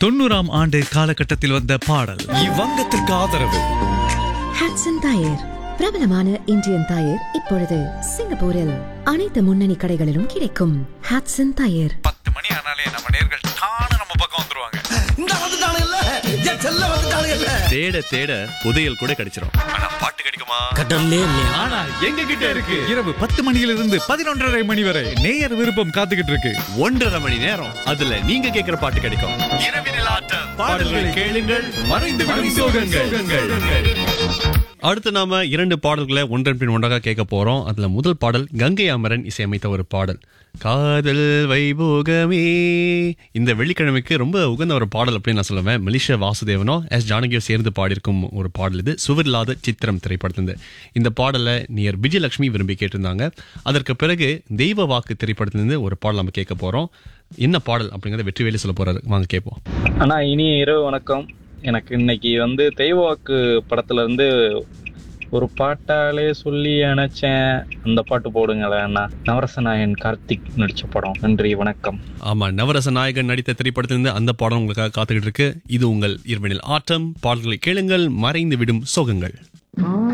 90ஆம் ஆண்டு காலகட்டத்தில் வந்த பாடல். இவ்வங்கத்திற்கு ஆதரவு ஹட்சன் டயர், பிரபலமான இந்தியன் டயர். இப்பொழுது சிங்கப்பூரில் அனைத்து முன்னணி கடைகளிலும் கிடைக்கும். ஹட்சன் டயர். 10 மணி ஆனாலே நம்ம நேர்கள் தானே நம்ம பக்கம் வந்துருவாங்க. தேட தேட புதையல் கூட கிடைச்சிரும். ஆனா பாட்டு கிடைக்குமா? கடல்லே இல்லையா? ஆனா எங்க கிட்ட இருக்கு. இரவு 10 மணியிலிருந்து 11:30 மணி வரை நேயர் விருப்பம் காத்துக்கிட்டு இருக்கு. 1.5 மணி நேரம் அதுல நீங்க கேக்குற பாட்டு கிடைக்கும். இரவினில் ஆட்டம். பாடல்களை கேளுங்கள், மறைந்து விடும் சோகங்கள். அடுத்து நாம 2 பாடல்களை ஒன்றன் பின் ஒன்றாக கேட்க போறோம். அதுல முதல் பாடல் கங்கை அமரன் இசையமைத்த ஒரு பாடல், காதல் வைபோகமே. இந்த வெள்ளிக்கிழமைக்கு ரொம்ப உகந்த ஒரு பாடல் அப்படின்னு நான் சொல்லுவேன். மலேசியா வாசுதேவனோ எஸ் ஜானகியோ சேர்ந்து பாடியிருக்கும் ஒரு பாடல் இது. சுவரில்லாத சித்திரம் திரைப்படத்திலிருந்து இந்த பாடலை நியர் விஜயலட்சுமி விரும்பி கேட்டிருந்தாங்க. அதற்கு பிறகு தெய்வ வாக்கு திரைப்படத்திலிருந்து ஒரு பாடல் நம்ம கேட்க போறோம். என்ன பாடல் அப்படிங்கறத வெற்றிவேலு சொல்ல போறாரு, வாங்க கேட்போம். அண்ணா, இனிய இரவு வணக்கம். எனக்கு இன்னைக்கு தெய்வவாக்கு படத்துல இருந்து ஒரு பாட்டாலே சொல்லி அணைச்சேன், அந்த பாட்டு போடுங்களேன் அண்ணா. நவரசநாயகன் கார்த்திக் நடிச்ச படம். நன்றி, வணக்கம். ஆமா, நவரச நாயகன் நடித்த திரைப்படத்திலிருந்து அந்த பாடம் உங்களுக்காக காத்துக்கிட்டு இருக்கு. இது உங்கள் இரவினில் ஆட்டம். பாடல்களை கேளுங்கள், மறைந்து விடும் சோகங்கள்.